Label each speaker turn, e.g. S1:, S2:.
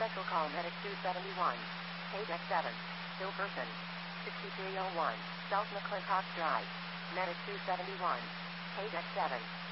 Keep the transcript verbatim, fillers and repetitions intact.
S1: Special call Medic two seventy-one. Page X seven. Still person. sixty-three oh one. South McClintock Drive. Medic two seventy-one. Page X seven.